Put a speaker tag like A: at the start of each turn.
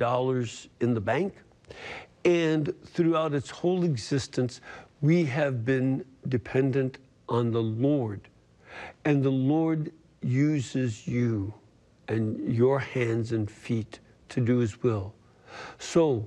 A: dollars in the bank. And throughout its whole existence, we have been dependent on the Lord. And the Lord uses you and your hands and feet to do his will. So